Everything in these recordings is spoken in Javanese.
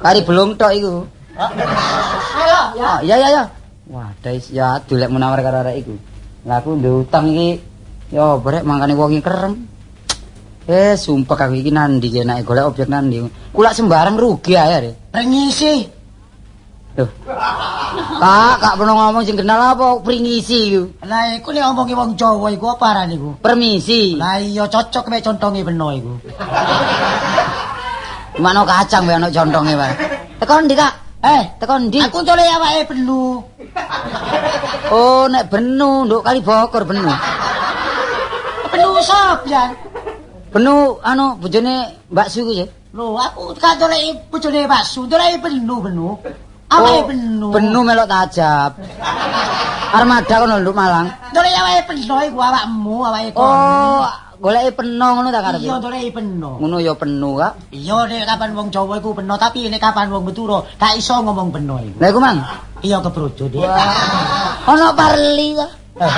Kari belum tok iku. Ayo, ya. Oh, iya. Wah, dais ya dolek menawar karo arek iku. Lah aku ndek utang iki ya barek mangkane wong iki kereng. Sumpah aku iki nandi enake golek objek nandi. Kulak sembarang rugi ae. Pringisi. Loh. Kak pernah ngomong sing kenal apa pringisi iku. Lah iku nek omongi wong Jawa iku apa aran iku? Permisi. Lah iya cocok mek contonge beno iku. Mano kacang wae ana contonge wae. Teko ndi, Kak? Teko ndi? Aku tole awake benu. Oh, nek benu nduk kali bokor benu. Benu sop ya. Benu anu bojone Mbak Su ku ya. Lho, aku kan tole bojone Mbak Su, tole benu. Awake benu. Benu melok tajab. Armada kono nduk Malang. Tole awake benu iku awakmu, awake kono. Oh, goleki peno ngono ta karepe. Iya, tole benu. Ngono ya penu, Kak. Iya, nek kapan wong Jawa iku beno, tapi nek kapan wong Madura gak iso ngomong beno iku. Lah iku, Mang. Iya kebrojo, Dik. Ana parli ta?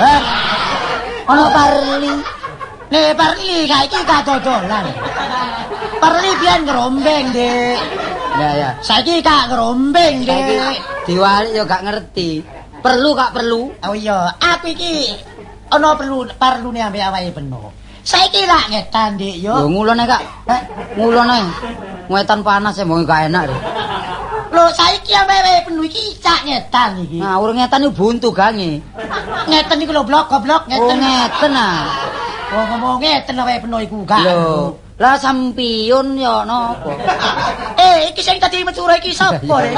Ana parli. Nek parli gak iki gak dodolan. Parli biyen ngerombeng, Dik. Ya. Saiki gak ngerombeng, Dik. Diwalik ya gak ngerti. Perlu Kak perlu. Oh iya, aku iki ana perlune ambek awake beno. Saiki lak ngetan, Dik, yo. Yo ngulone Kak. Ngulone. Ngetan panas ya mung gak enak. Lho, saiki ambek awake beno iki cak ngetan iki. Nah, urung ngetan iku buntu gange. Ngeten iku lho goblok Oh, ngeten ah. Oh, ngomong ngeten awake beno iku gak. Lho, lah sampiun ya napa? Iki sing tadi metu iki sapa, Dik?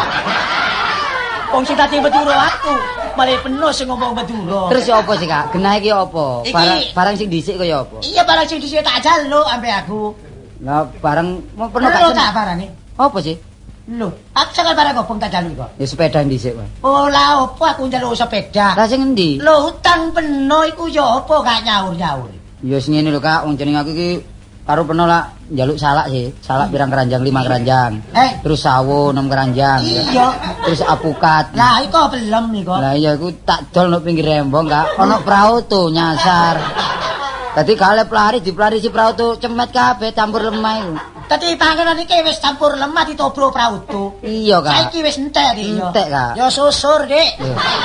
Wong sing tadi Madura aku, malah penuh sing ngomong Madura. Terus apa sih, Kak? Genah iki apa? Barang sing dhisik kaya apa? Iya, barang sing dhisik tak jaluk ambek aku. Lah barang pernah gak seneng tak barang iki? Apa sih? Lho, aku sakal barang opo tak jaluk kok? Ya sepeda dhisik, Pak. Oh, lah opo aku njaluk sepeda? Lah sing endi? Lho, utang penuh iku ya opo gak nyaur-nyaur. Ya sing ngene lho, Kak, wong jeneng aku iki karo peno lah njaluk salak sih. Salak pirang keranjang 5 keranjang. Terus sawo 6 keranjang. Iya. Terus apukat. Lah iku belum nih kok. Lah iya iku tak dol nang pinggir rembong, Kak. Ono prau tuh nyasar. Dadi gale dipelari si prau tuh cemet kabeh campur lemah iku. Dadi panganan iki wis campur lemah ditobro prau tuh. Iya, Kak. Saiki wis entek iki yo. Entek, Kak. Yo susur, Dik.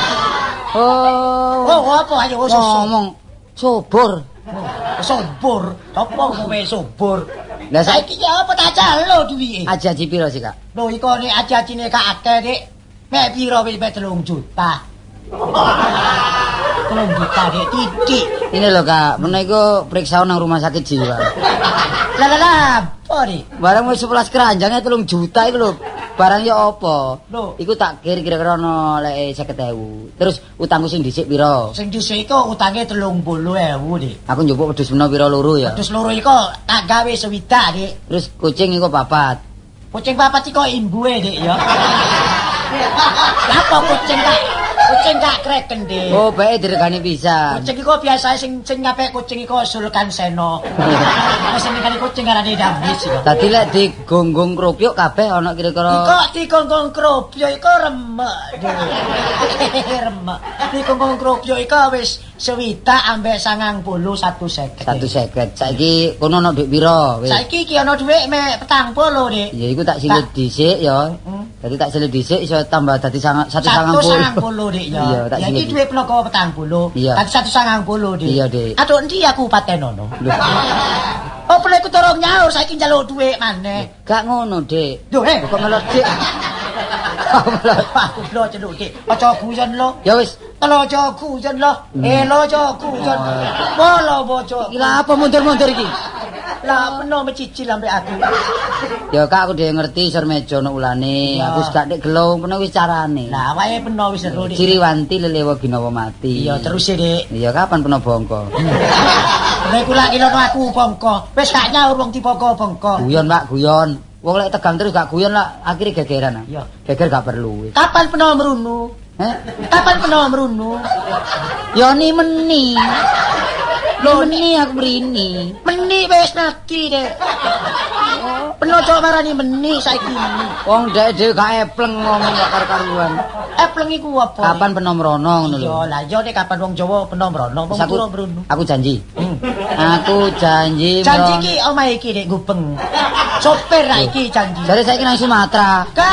Oh. Oh, apa ayo susur. Ngomong subur. Subur. Apa kowe subur? Lah saiki ya apa tak jalo duwike? Aji piro sih, Kak? Lho iku nek aji-ajine gak akeh, Dik. Mek piro wis 3 juta. 3 juta, Dik, titik. Ini lho, Kak, menawa iku periksa nang rumah sakit jiwa. Lah, apa, Dik? Barang wis 11 keranjangnya 3 juta iku lho. Barang ya apa? Lho, iku tak kira-kira ono lek 50.000. Terus utangku sing dhisik piro? Sing dhisik iku utange 30.000, Dik. Aku njupuk wedhus meno piro loro ya? Wedhus loro iku tak gawe 1 Dik. Terus kucing iku 4. Kucing 4 iku imbuhe, Dik, ya. Lah kok kucing gak kreken, Dik. Oh, bae diregani pisan. Kucing iku biasa sing ngapik kucing iku Sulkan Seno. Wis ngene kucing arane Dambis iku. Dadi lek digonggong kropyuk kabeh ana kira-kira. Kok digonggong kropyuk iku remek, Dik. Remek. Digonggong kropyuk iku wis 20 ambek 90 150. 150. Saiki kono ana dhuwit piro? Saiki iki ana dhuwit mek 40, Dik. Ya iku tak silit dhisik ya. Dadi tak silit dhisik iso tambah dadi 190. Dik ya. Iya, tak ya iki dhuwit plogo 40. Dadi 190, Dik. Iya, Dik. Aduh endi aku patenono. Oh, pleku torong nyaur saiki njaluk dhuwit maneh. Gak ngono, Dik. Duh, kok ngelot, Dik. Aku blo celuk, Dik. Aja guyon lo. Ya wis. Lo aja guyon lo. Lo aja guyon. Bolo bojo. Iki lha apa mundur-mundur iki? Lah peno mecicil ambek aku. Ya Kak, aku dhewe ngerti sur meja ono ulane. Aku wis gak nek gelung peno wis carane. Lah wae peno wis seru, Dik. Ciriwanti lelewa ginawa mati. Iya, terus ya, Dik. Iya, kapan peno bongko? Nek kula ilono aku bongko. Wis gak nyaur wong dibongko-bongko. Guyon, Pak, guyon. Wong lek tegang terus gak guyon lah, akhire gegeran. Iya. Geger gak perlu. Kapan peno merunu? Kapan peno merunu? Ya ni meni. Lho meni aku mrini. Meni wis mati, Dek. Peno cok marani meni saiki meni. Wong dek dhewe gak epleng ngomong gak karo-karuan. Epleng iku apa? Kapan peno mrono ngono lho. Iya, lah iya nek kapan wong Jawa peno mrono, wong Madura mrono. Aku janji. Aku janji. Janji iki omahe iki Dek gubeng. Sopir ra iki janji. Jare saiki nang Sumatera.